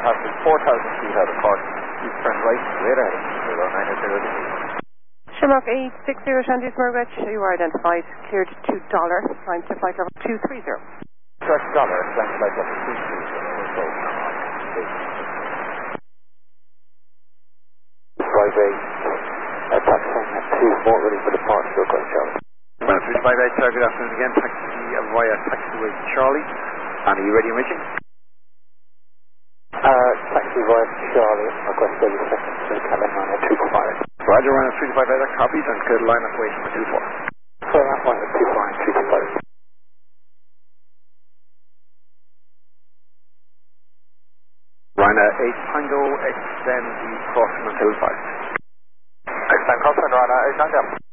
passing 4,000 feet out of Cork. Please turn right, later heading 0900. Shamrock 860 Shandy's Murwich, you are identified, cleared to $, climb to flight level 230. Start $, climb to flight level 230. Friday, taxiing at 2 more ready for departure, go Charlie. 358, sir, good afternoon again, taxi via taxiway Charlie, and are you ready on mission? Taxi via Charlie, request 30 seconds to Calamina 245. Roger, runner 358, that copies, and clear the line up waiting for 24. Clear that line at 245, 325. Ryanair 8 Tango, extend the crossing until 5. Extend crossing, Ryanair 8 Tango.